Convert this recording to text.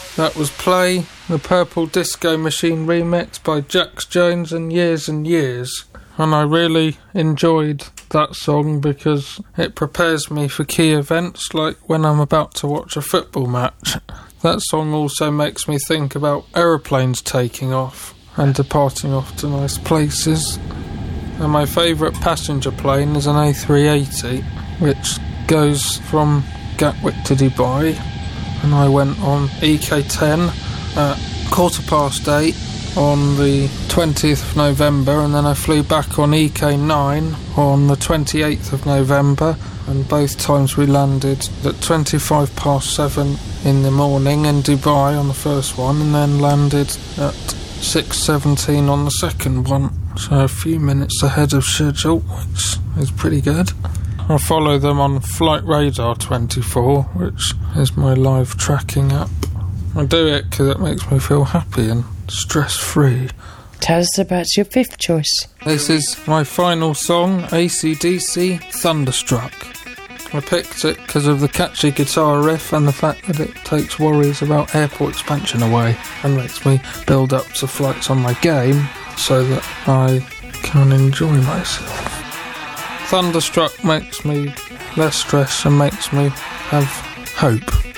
That was Play, the Purple Disco Machine remix by Jax Jones and Years, and I really enjoyed that song because it prepares me for key events like when I'm about to watch a football match. That song also makes me think about aeroplanes taking off and departing off to nice places. And my favourite passenger plane is an A380, which goes from Gatwick to Dubai, and I went on EK10 at 8:15 on the 20th of November, and then I flew back on EK9 on the 28th of November, and both times we landed at 7:25 in the morning in Dubai on the first one, and then landed at 6:17 on the second one, so a few minutes ahead of schedule, which is pretty good. I follow them on Flight Radar 24, which is my live tracking app. I do it because it makes me feel happy and stress-free. Tell us about your fifth choice. This is my final song, AC/DC Thunderstruck. I picked it because of the catchy guitar riff and the fact that it takes worries about airport expansion away and makes me build up to flights on my game so that I can enjoy myself. Thunderstruck makes me less stress and makes me have hope.